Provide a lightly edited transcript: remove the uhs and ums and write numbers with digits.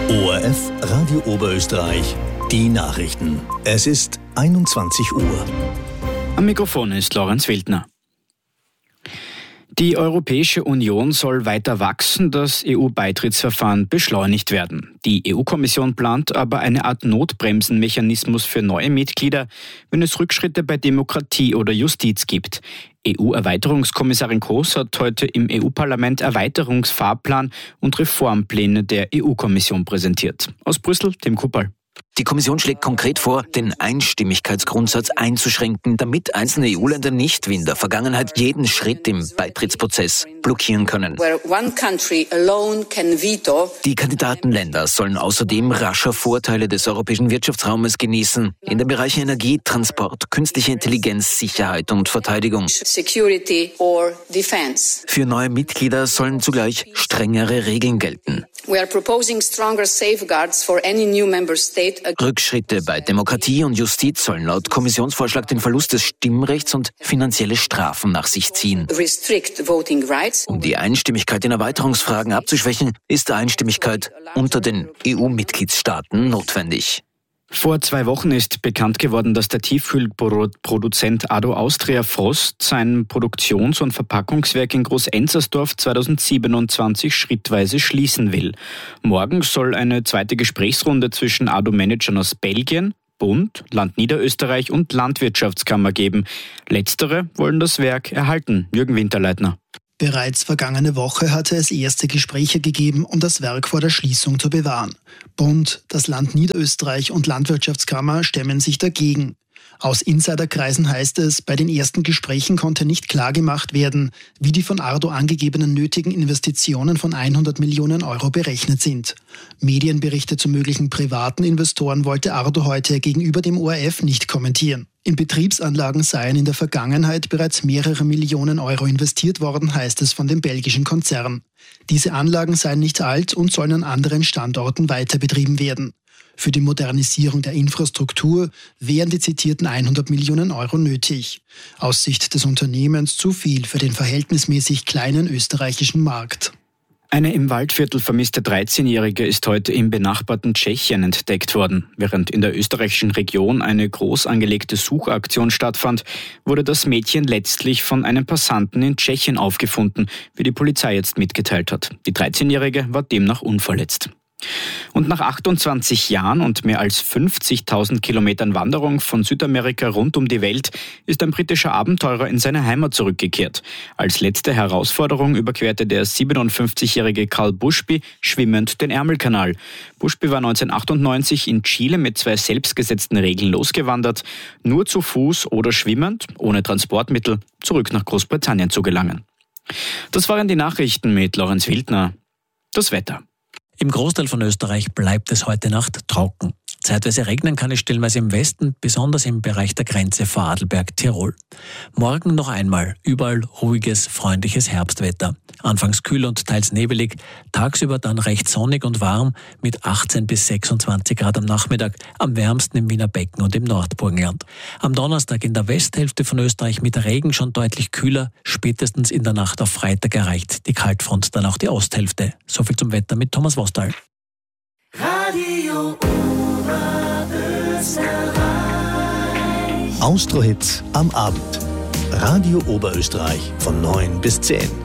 ORF Radio Oberösterreich, die Nachrichten. Es ist 21 Uhr. Am Mikrofon ist Lorenz Wildner. Die Europäische Union soll weiter wachsen, das EU-Beitrittsverfahren beschleunigt werden. Die EU-Kommission plant aber eine Art Notbremsenmechanismus für neue Mitglieder, wenn es Rückschritte bei Demokratie oder Justiz gibt. EU-Erweiterungskommissarin Kroes hat heute im EU-Parlament Erweiterungsfahrplan und Reformpläne der EU-Kommission präsentiert. Aus Brüssel, Tim Kuppal. Die Kommission schlägt konkret vor, den Einstimmigkeitsgrundsatz einzuschränken, damit einzelne EU-Länder nicht wie in der Vergangenheit jeden Schritt im Beitrittsprozess blockieren können. Die Kandidatenländer sollen außerdem rascher Vorteile des europäischen Wirtschaftsraumes genießen, in den Bereichen Energie, Transport, künstliche Intelligenz, Sicherheit und Verteidigung. Für neue Mitglieder sollen zugleich strengere Regeln gelten. Rückschritte bei Demokratie und Justiz sollen laut Kommissionsvorschlag den Verlust des Stimmrechts und finanzielle Strafen nach sich ziehen. Um die Einstimmigkeit in Erweiterungsfragen abzuschwächen, ist Einstimmigkeit unter den EU-Mitgliedstaaten notwendig. Vor 2 Wochen ist bekannt geworden, dass der Tiefkühlproduzent Ado Austria Frost sein Produktions- und Verpackungswerk in Groß-Enzersdorf 2027 schrittweise schließen will. Morgen soll eine zweite Gesprächsrunde zwischen Ado-Managern aus Belgien, Bund, Land Niederösterreich und Landwirtschaftskammer geben. Letztere wollen das Werk erhalten. Jürgen Winterleitner. Bereits vergangene Woche hatte es erste Gespräche gegeben, um das Werk vor der Schließung zu bewahren. Bund, das Land Niederösterreich und Landwirtschaftskammer stemmen sich dagegen. Aus Insiderkreisen heißt es, bei den ersten Gesprächen konnte nicht klar gemacht werden, wie die von Ardo angegebenen nötigen Investitionen von 100 Millionen Euro berechnet sind. Medienberichte zu möglichen privaten Investoren wollte Ardo heute gegenüber dem ORF nicht kommentieren. In Betriebsanlagen seien in der Vergangenheit bereits mehrere Millionen Euro investiert worden, heißt es von dem belgischen Konzern. Diese Anlagen seien nicht alt und sollen an anderen Standorten weiter betrieben werden. Für die Modernisierung der Infrastruktur wären die zitierten 100 Millionen Euro nötig. Aus Sicht des Unternehmens zu viel für den verhältnismäßig kleinen österreichischen Markt. Eine im Waldviertel vermisste 13-Jährige ist heute im benachbarten Tschechien entdeckt worden. Während in der österreichischen Region eine groß angelegte Suchaktion stattfand, wurde das Mädchen letztlich von einem Passanten in Tschechien aufgefunden, wie die Polizei jetzt mitgeteilt hat. Die 13-Jährige war demnach unverletzt. Und nach 28 Jahren und mehr als 50.000 Kilometern Wanderung von Südamerika rund um die Welt ist ein britischer Abenteurer in seine Heimat zurückgekehrt. Als letzte Herausforderung überquerte der 57-jährige Carl Bushby schwimmend den Ärmelkanal. Bushby war 1998 in Chile mit 2 selbstgesetzten Regeln losgewandert, nur zu Fuß oder schwimmend, ohne Transportmittel, zurück nach Großbritannien zu gelangen. Das waren die Nachrichten mit Lorenz Wildner. Das Wetter. Im Großteil von Österreich bleibt es heute Nacht trocken. Zeitweise regnen kann es stellenweise im Westen, besonders im Bereich der Grenze Vorarlberg-Tirol. Morgen noch einmal überall ruhiges, freundliches Herbstwetter. Anfangs kühl und teils nebelig, tagsüber dann recht sonnig und warm mit 18 bis 26 Grad am Nachmittag, am wärmsten im Wiener Becken und im Nordburgenland. Am Donnerstag in der Westhälfte von Österreich mit Regen schon deutlich kühler, spätestens in der Nacht auf Freitag erreicht die Kaltfront dann auch die Osthälfte. Soviel zum Wetter mit Thomas Wostal. Radio Oberösterreich. Austro-Hits am Abend. Radio Oberösterreich von 9 bis 10.